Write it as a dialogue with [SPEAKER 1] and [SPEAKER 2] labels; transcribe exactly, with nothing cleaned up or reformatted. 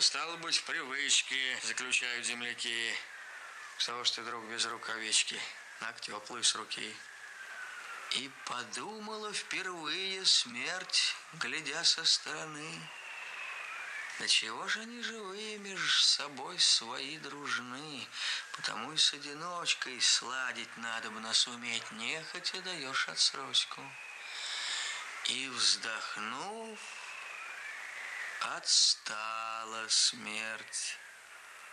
[SPEAKER 1] стало быть, в привычке заключают земляки. Что ж ты, друг, без рукавички? На теплый с руки. И подумала впервые смерть, глядя со стороны. Да чего же они живые меж собой свои дружны? Потому и с одиночкой сладить надобно суметь, нехотя даешь отсрочку. И, вздохнув, отстала смерть.